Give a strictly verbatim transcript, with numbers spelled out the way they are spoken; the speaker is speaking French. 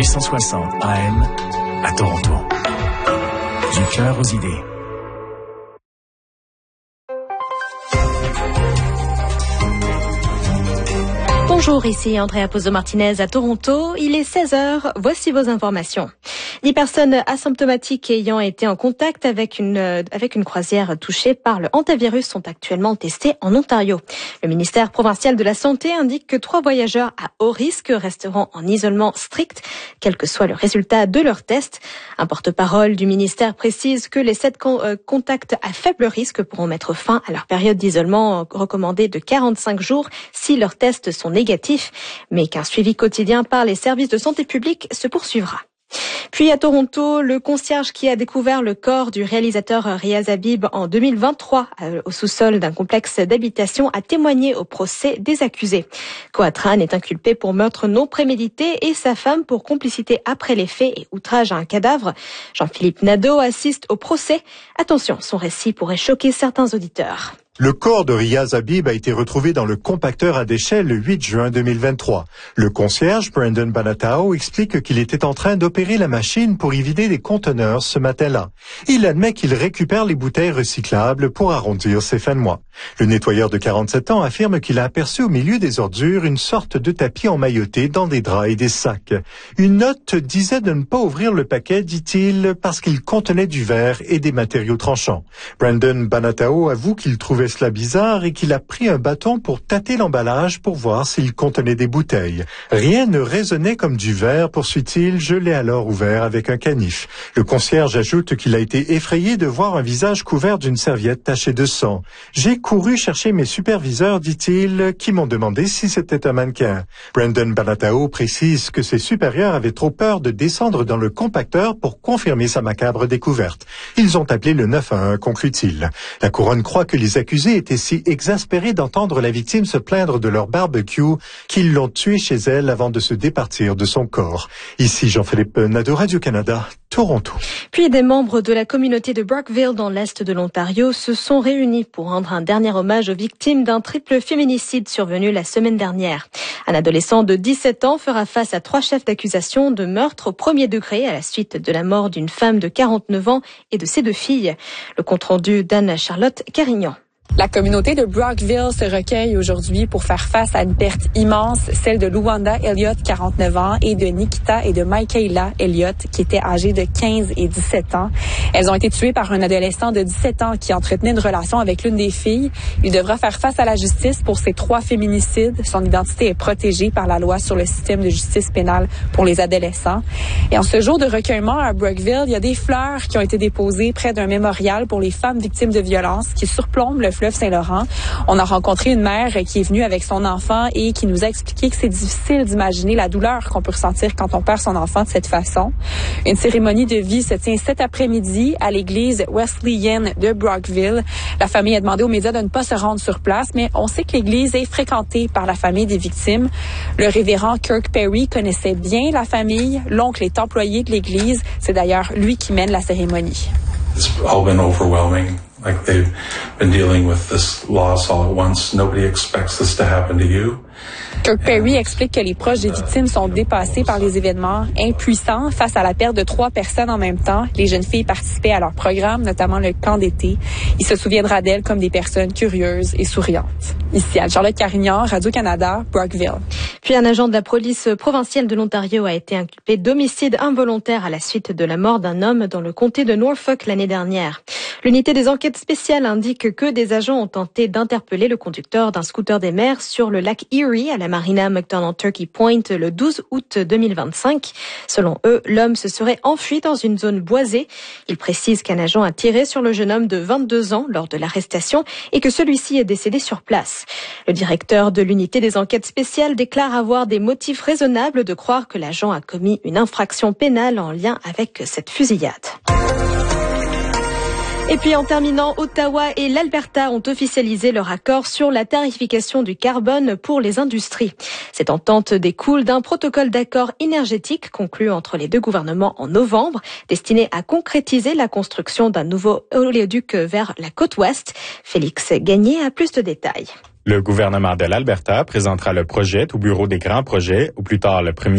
huit cent soixante A M à Toronto. Du cœur aux idées. Bonjour, ici Andrea Pozzo-Martinez à Toronto. Il est seize heures. Voici vos informations. dix personnes asymptomatiques ayant été en contact avec une, avec une croisière touchée par le hantavirus sont actuellement testées en Ontario. Le ministère provincial de la Santé indique que trois voyageurs à haut risque resteront en isolement strict, quel que soit le résultat de leur test. Un porte-parole du ministère précise que les sept contacts à faible risque pourront mettre fin à leur période d'isolement recommandée de quarante-cinq jours si leurs tests sont négatifs, mais qu'un suivi quotidien par les services de santé publique se poursuivra. Puis à Toronto, le concierge qui a découvert le corps du réalisateur Riaz Habib en deux mille vingt-trois au sous-sol d'un complexe d'habitation a témoigné au procès des accusés. Coatran est inculpé pour meurtre non prémédité et sa femme pour complicité après les faits et outrage à un cadavre. Jean-Philippe Nadeau assiste au procès. Attention, son récit pourrait choquer certains auditeurs. Le corps de Riaz Habib a été retrouvé dans le compacteur à déchets le huit juin deux mille vingt-trois. Le concierge, Brandon Banatao, explique qu'il était en train d'opérer la machine pour y vider des conteneurs ce matin-là. Il admet qu'il récupère les bouteilles recyclables pour arrondir ses fins de mois. Le nettoyeur de quarante-sept ans affirme qu'il a aperçu au milieu des ordures une sorte de tapis emmailloté dans des draps et des sacs. Une note disait de ne pas ouvrir le paquet, dit-il, parce qu'il contenait du verre et des matériaux tranchants. Brandon Banatao avoue qu'il trouvait cela bizarre et qu'il a pris un bâton pour tâter l'emballage pour voir s'il contenait des bouteilles. Rien ne résonnait comme du verre, poursuit-il, je l'ai alors ouvert avec un canif. Le concierge ajoute qu'il a été effrayé de voir un visage couvert d'une serviette tachée de sang. J'ai couru chercher mes superviseurs, dit-il, qui m'ont demandé si c'était un mannequin. Brandon Banatao précise que ses supérieurs avaient trop peur de descendre dans le compacteur pour confirmer sa macabre découverte. Ils ont appelé le neuf un un, conclut-il. La couronne croit que les accusés étaient si exaspérés d'entendre la victime se plaindre de leur barbecue qu'ils l'ont tuée chez elle avant de se départir de son corps. Ici Jean-Philippe Nadeau, Radio-Canada, Toronto. Puis des membres de la communauté de Brockville dans l'est de l'Ontario se sont réunis pour rendre un dernier hommage aux victimes d'un triple féminicide survenu la semaine dernière. Un adolescent de dix-sept ans fera face à trois chefs d'accusation de meurtre au premier degré à la suite de la mort d'une femme de quarante-neuf ans et de ses deux filles. Le compte-rendu d'Anne-Charlotte Carignan. La communauté de Brockville se recueille aujourd'hui pour faire face à une perte immense, celle de Luanda Elliott, quarante-neuf ans, et de Nikita et de Michaela Elliott, qui étaient âgés de quinze et dix-sept ans. Elles ont été tuées par un adolescent de dix-sept ans qui entretenait une relation avec l'une des filles. Il devra faire face à la justice pour ces trois féminicides. Son identité est protégée par la loi sur le système de justice pénale pour les adolescents. Et en ce jour de recueillement à Brockville, il y a des fleurs qui ont été déposées près d'un mémorial pour les femmes victimes de violences qui surplombe le fleuve Saint-Laurent. On a rencontré une mère qui est venue avec son enfant et qui nous a expliqué que c'est difficile d'imaginer la douleur qu'on peut ressentir quand on perd son enfant de cette façon. Une cérémonie de vie se tient cet après-midi à l'église Wesleyan de Brockville. La famille a demandé aux médias de ne pas se rendre sur place, mais on sait que l'église est fréquentée par la famille des victimes. Le révérend Kirk Perry connaissait bien la famille. L'oncle est employé de l'église. C'est d'ailleurs lui qui mène la cérémonie. It's all been overwhelming. Like they've been dealing with this loss all at once. Nobody expects this to happen to you. Kirk Perry explique que les proches des victimes sont dépassés par les événements, impuissants face à la perte de trois personnes en même temps. Les jeunes filles participaient à leur programme, notamment le camp d'été. Il se souviendra d'elles comme des personnes curieuses et souriantes. Ici, Anne-Charlotte Carignan, Radio-Canada, Brockville. Puis un agent de la police provinciale de l'Ontario a été inculpé d'homicide involontaire à la suite de la mort d'un homme dans le comté de Norfolk l'année dernière. L'unité des enquêtes spéciales indique que des agents ont tenté d'interpeller le conducteur d'un scooter des mers sur le lac Erie à la marina McDonald Turkey Point le douze août deux mille vingt-cinq. Selon eux, l'homme se serait enfui dans une zone boisée. Ils précisent qu'un agent a tiré sur le jeune homme de vingt-deux ans lors de l'arrestation et que celui-ci est décédé sur place. Le directeur de l'unité des enquêtes spéciales déclare avoir des motifs raisonnables de croire que l'agent a commis une infraction pénale en lien avec cette fusillade. Et puis en terminant, Ottawa et l'Alberta ont officialisé leur accord sur la tarification du carbone pour les industries. Cette entente découle d'un protocole d'accord énergétique conclu entre les deux gouvernements en novembre, destiné à concrétiser la construction d'un nouveau oléoduc vers la côte ouest. Félix Gagné a plus de détails. Le gouvernement de l'Alberta présentera le projet au bureau des grands projets au plus tard le premier